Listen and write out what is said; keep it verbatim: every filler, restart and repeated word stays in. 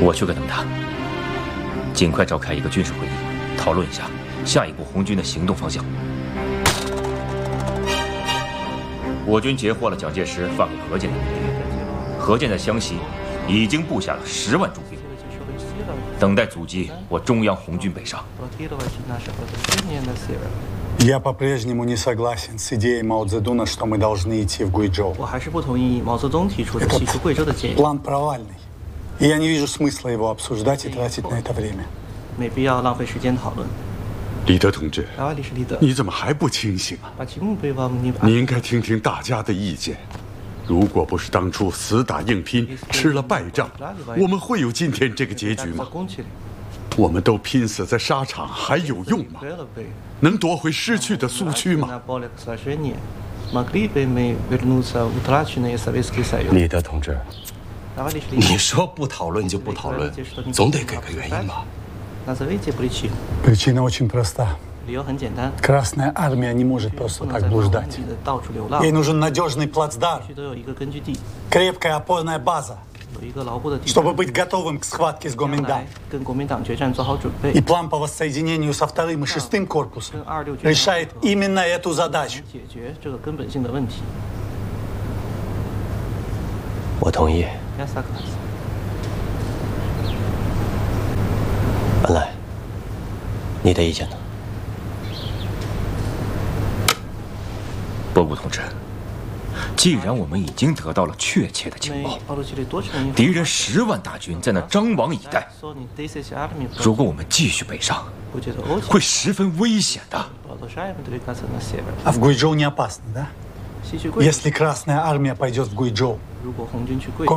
我去跟他们谈，尽快召开一个军事会议，讨论一下下一步红军的行动方向。我军截获了蒋介石发给何键的密电，何键在湘西已经布下了十万重兵，等待阻击我中央红军北上。 Я по-прежнему не согласен с идеей Мао Цзэдуна, что мы должны идти в Гуйчжоу. 我还是不同意毛泽东提出的西出贵州的建议。 План провальный, и я не вижу смысла его обсуждать и тратить на это время. 没必要浪费时间讨论。 李德同志， 啊，李是李德， 你怎么还不清醒啊？ 把题目背完，你你应该听听大家的意见。如果不是当初死打硬拼，吃了败仗，我们会有今天这个结局吗？ 我们都拼死在沙场，还有用吗？能夺回失去的苏区吗？ 李德同志，你说不讨论就不讨论，总得给个原因吧？ Причина очень проста. 理由很简单， Красная армия не может просто так блуждать. 到处流浪， Ей нужен надежный плацдарм, 必须都有一个根据地， крепкая опорная база, 有一个牢固的地 чтобы быть готовым к схватке с 将 Гоминдан. 来跟国民党决战做好准备。 И план по воссоединению со вторым и шестым корпусом решает именно эту задачу. 解决这个根本性的问题。 我同意。本来，你的意见呢？ 波古同志，既然我们已经得到了确切的情报，敌人十万大军在那张网以待，如果我们继续北上，会十分危险的。 А в Гуйчжоу не опасно, да? Если Красная армия пойдет в Гуйчжоу,